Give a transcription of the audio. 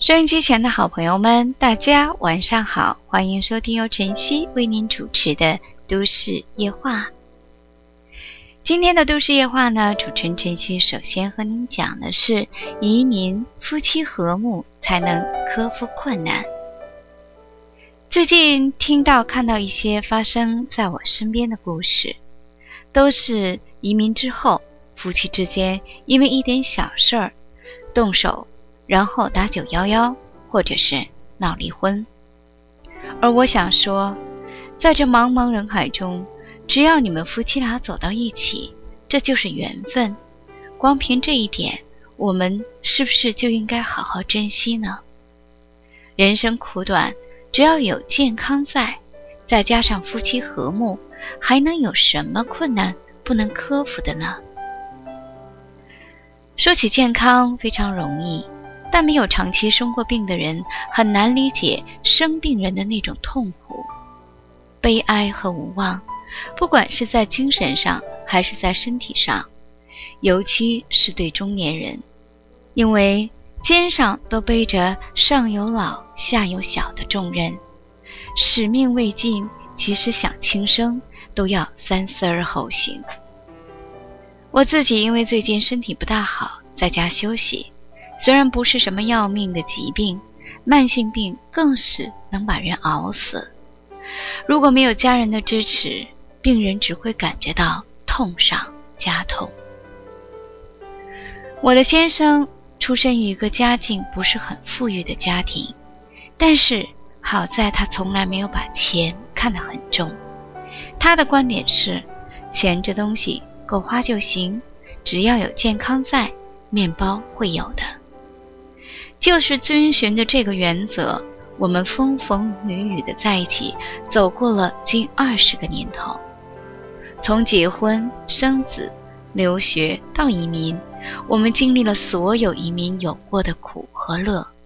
收音机前的好朋友们，大家晚上好，欢迎收听由晨曦为您主持的都市夜话。今天的都市夜话呢，主持人晨曦首先和您讲的是移民夫妻和睦才能克服困难。最近听到看到一些发生在我身边的故事，都是移民之后夫妻之间因为一点小事儿动手，然后打911或者是闹离婚。而我想说，在这茫茫人海中，只要你们夫妻俩走到一起，这就是缘分。光凭这一点，我们是不是就应该好好珍惜呢？人生苦短，只要有健康在，再加上夫妻和睦，还能有什么困难不能克服的呢？说起健康非常容易，但没有长期生过病的人很难理解生病人的那种痛苦、悲哀和无望，不管是在精神上还是在身体上，尤其是对中年人，因为肩上都背着上有老下有小的重任，使命未尽，即使想轻生都要三思而后行。我自己因为最近身体不大好，在家休息，虽然不是什么要命的疾病，慢性病更是能把人熬死。如果没有家人的支持，病人只会感觉到痛上加痛。我的先生出身于一个家境不是很富裕的家庭，但是好在他从来没有把钱看得很重。他的观点是，钱这东西够花就行，只要有健康在，面包会有的。就是遵循着这个原则，我们风风雨雨的在一起，走过了近20个年头。从结婚、生子、留学到移民，我们经历了所有移民有过的苦和乐。